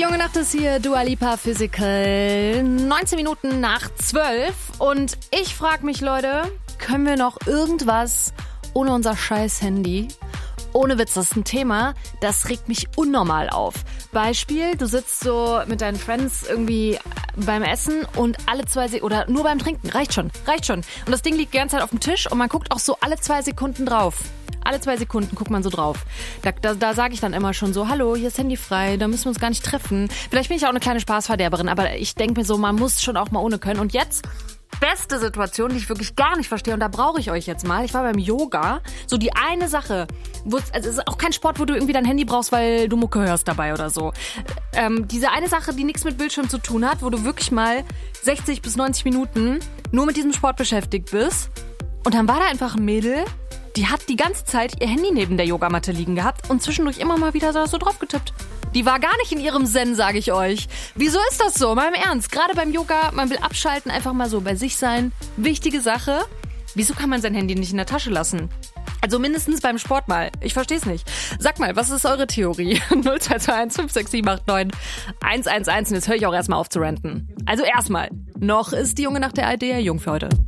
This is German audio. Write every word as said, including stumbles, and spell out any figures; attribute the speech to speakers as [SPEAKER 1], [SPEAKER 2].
[SPEAKER 1] Junge Nacht ist hier, Dua Lipa Physical, neunzehn Minuten nach zwölf und ich frag mich, Leute, können wir noch irgendwas ohne unser scheiß Handy? Ohne Witz, das ist ein Thema, das regt mich unnormal auf. Beispiel, du sitzt so mit deinen Friends irgendwie beim Essen und alle zwei Sekunden, oder nur beim Trinken, reicht schon, reicht schon. Und das Ding liegt die ganze Zeit auf dem Tisch und man guckt auch so alle zwei Sekunden drauf. Alle zwei Sekunden guckt man so drauf. Da, da, da sage ich dann immer schon so, hallo, hier ist Handy frei, da müssen wir uns gar nicht treffen. Vielleicht bin ich auch eine kleine Spaßverderberin, aber ich denke mir so, man muss schon auch mal ohne können. Und jetzt, beste Situation, die ich wirklich gar nicht verstehe, und da brauche ich euch jetzt mal. Ich war beim Yoga, so die eine Sache, wo es, also es ist auch kein Sport, wo du irgendwie dein Handy brauchst, weil du Mucke hörst dabei oder so. Ähm, diese eine Sache, die nichts mit Bildschirm zu tun hat, wo du wirklich mal sechzig bis neunzig Minuten nur mit diesem Sport beschäftigt bist. Und dann war da einfach ein Mädel, die hat die ganze Zeit ihr Handy neben der Yogamatte liegen gehabt und zwischendurch immer mal wieder so drauf getippt. Die war gar nicht in ihrem Zen, sage ich euch. Wieso ist das so? Mal im Ernst. Gerade beim Yoga, man will abschalten, einfach mal so bei sich sein. Wichtige Sache. Wieso kann man sein Handy nicht in der Tasche lassen? Also mindestens beim Sport mal. Ich versteh's nicht. Sag mal, was ist eure Theorie? null zwei zwei eins fünf sechs sieben acht neun eins eins eins. Und jetzt höre ich auch erstmal auf zu ranten. Also erstmal, noch ist die Junge Nacht der A R D ja jung für heute.